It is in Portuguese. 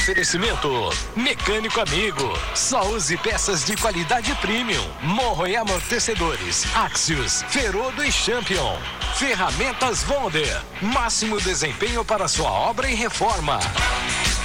Oferecimento Mecânico Amigo. Só use peças de qualidade premium. Morro e amortecedores. Axios, Ferodo e Champion. Ferramentas Wonder. Máximo desempenho para sua obra e reforma.